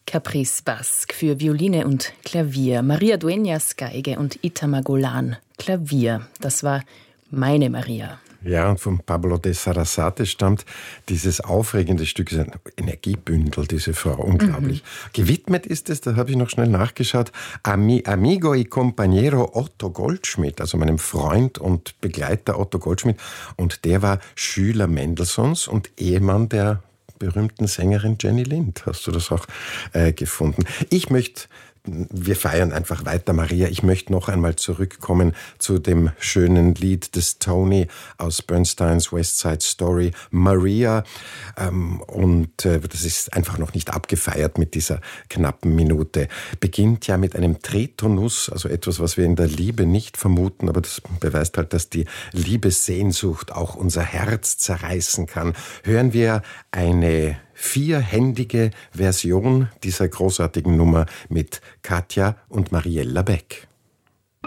Caprice Basque für Violine und Klavier, Maria Dueñas Geige und Itamar Golan Klavier. Das war Meine Maria. Ja, und von Pablo de Sarasate stammt dieses aufregende Stück, ein Energiebündel, diese Frau, unglaublich. Gewidmet ist es, da habe ich noch schnell nachgeschaut, Amigo y Compañero Otto Goldschmidt, also meinem Freund und Begleiter Otto Goldschmidt. Und der war Schüler Mendelssohns und Ehemann der berühmten Sängerin Jenny Lind. Hast du das auch gefunden? Wir feiern einfach weiter, Maria. Ich möchte noch einmal zurückkommen zu dem schönen Lied des Tony aus Bernsteins West Side Story, Maria. Das ist einfach noch nicht abgefeiert mit dieser knappen Minute. Beginnt ja mit einem Tritonus, also etwas, was wir in der Liebe nicht vermuten, aber das beweist halt, dass die Liebessehnsucht auch unser Herz zerreißen kann. Hören wir eine vierhändige Version dieser großartigen Nummer mit Katja und Mariella Beck.